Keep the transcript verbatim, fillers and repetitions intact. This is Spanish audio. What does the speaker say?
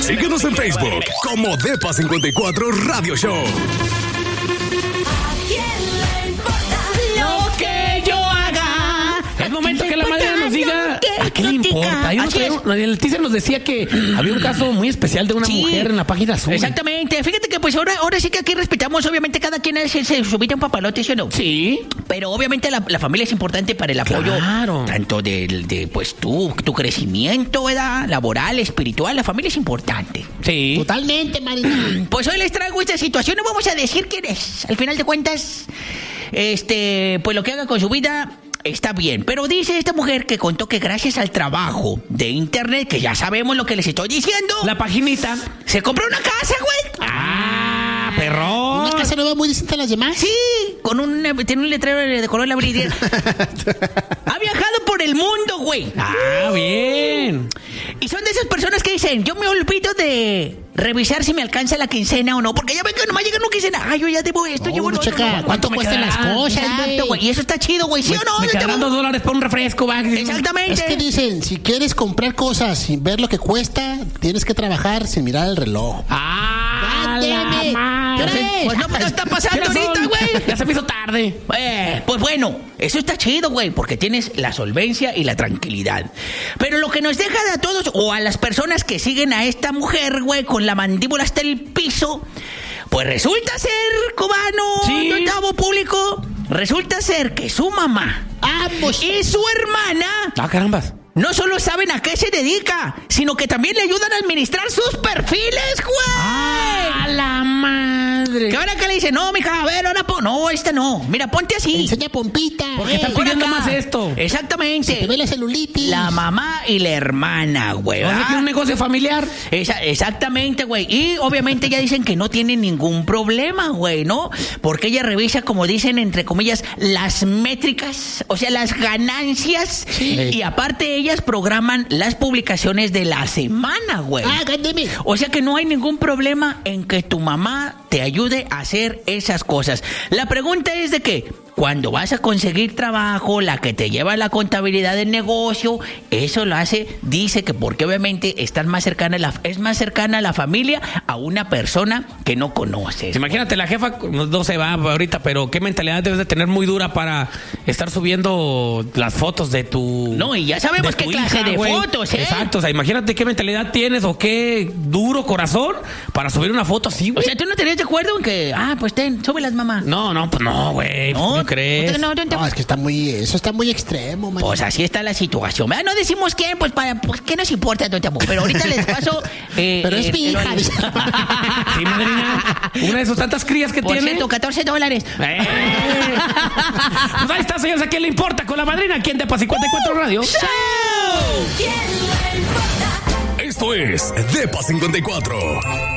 Síguenos en Facebook como Depa cincuenta y cuatro Radio Show. Lo que yo haga. Es momento que la madre nos diga a qué le importa. Hay un, el teaser nos decía que había un caso muy especial de una Sí. mujer en la página azul. Exactamente. Fíjate que pues ahora, ahora sí que aquí respetamos, obviamente, cada quien es se subite un papalote, ¿sí o no? Sí. Pero obviamente la, la familia es importante para el apoyo. Claro. Tanto del, de, pues tú, tu crecimiento, ¿verdad? Laboral, espiritual, la familia es importante. Sí. Totalmente, Marina. Pues hoy les traigo esta situación, no vamos a decir quién es. Al final de cuentas, este, pues lo que haga con su vida está bien. Pero dice esta mujer que contó que gracias al trabajo de internet, que ya sabemos lo que les estoy diciendo, La paginita. se compró una casa, güey. Ah, perrón. Una casa nueva muy distinta a las demás. Sí, con un, tiene un letrero de color la brillera. Ha viajado por el mundo, güey. Ah, bien. Y son de esas personas que dicen, yo me olvido de revisar si me alcanza la quincena o no, porque ya ven que nomás llega una quincena. Ay, yo ya debo esto, No, llevo uno lo checa otro, no, cuánto me cuestan quedará? las cosas, Exacto, güey. güey. Y eso está chido, güey. ¿Sí Me, o no? me Yo te quedarán voy- dos dólares por un refresco, va. Exactamente. Es que dicen, si quieres comprar cosas sin ver lo que cuesta, tienes que trabajar sin mirar el reloj. Ah, God la damn it. madre. ¿Qué hora es? Pues no, pues no está pasando ¿Qué horas ahorita, son? güey. Ya se me hizo tarde. Eh, pues bueno, eso está chido, güey, porque tienes la solvencia y la tranquilidad. Pero lo que nos deja a todos, o a las personas que siguen a esta mujer, güey, con la mandíbula hasta el piso, pues resulta ser, cubano, Sí. de octavo público, resulta ser que su mamá ¡Vamos! y su hermana Ah, carambas. no solo saben a qué se dedica, sino que también le ayudan a administrar sus perfiles, güey. Ah, la madre. Que ahora que le dicen, no, mija, a ver, ahora pon... No, esta no. Mira, ponte así. Enseña pompita. Porque eh. están Por pidiendo acá. más esto. Exactamente. Te ve la celulitis. La mamá y la hermana, güey. O sea, ¿verdad? que un negocio familiar. Esa- exactamente, güey. Y obviamente ya dicen que no tiene ningún problema, güey, ¿no? Porque ella revisa, como dicen, entre comillas, las métricas, o sea, las ganancias. Sí. Y aparte ellas programan las publicaciones de la semana, güey. Ah, God damn it. O sea que no hay ningún problema en que tu mamá te ayude a hacer esas cosas. La pregunta es de que cuando vas a conseguir trabajo, la que te lleva la contabilidad del negocio, eso lo hace, dice que porque obviamente estás más cercana a la, es más cercana a la familia a una persona que no conoces. Imagínate, la jefa, no se va ahorita, pero qué mentalidad debes de tener muy dura para estar subiendo las fotos de tu... No, y ya sabemos de tu qué clase de güey. fotos, ¿eh? Exacto, o sea, imagínate qué mentalidad tienes o qué duro corazón para subir una foto así, O güey. sea, ¿tú no estarías de acuerdo en que, ah, pues ten, súbelas, mamá? No, no, pues no, güey. No, ¿Cómo crees? no, no, no, No, es que está muy, eso está muy extremo, man. Pues así está la situación. ¿Verdad? No decimos quién, pues para, pues qué nos importa, don Tamo. Pero ahorita les paso. eh, Pero es eh, mi el- hija. dice. Sí, madrina. Una de sus tantas crías que Por tiene. cierto, catorce dólares. Eh. Pues ahí está, señores. ¿A quién le importa? Con la madrina. ¿Quién de Depa cincuenta y cuatro Radio? Esto es Depa cincuenta y cuatro.